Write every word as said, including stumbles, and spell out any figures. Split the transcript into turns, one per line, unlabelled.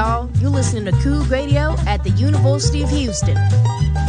y'all. You're listening to Coug Radio at the University of Houston.